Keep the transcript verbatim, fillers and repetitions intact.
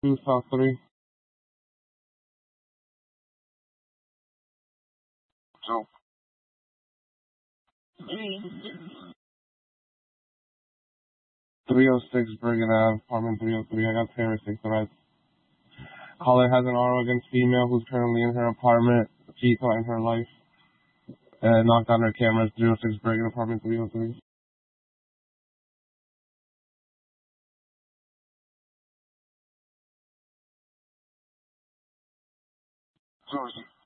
Two South three. So three oh six Bergen Ave, apartment three oh three. I got terroristic threats. Caller has an R O against female who's currently in her apartment. She threatened her life and knocked on her cameras. three oh six Bergen, apartment three oh three. Sorry.